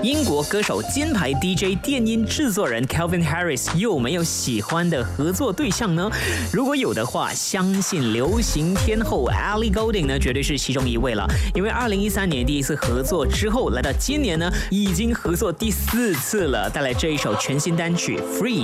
英国歌手、金牌 DJ、电音制作人 Calvin Harris 有没有喜欢的合作对象呢？如果有的话，相信流行天后 Ellie Goulding 呢，绝对是其中一位了。因为2013年第一次合作之后，来到今年呢，已经合作第4次了，带来这一首全新单曲《Free》。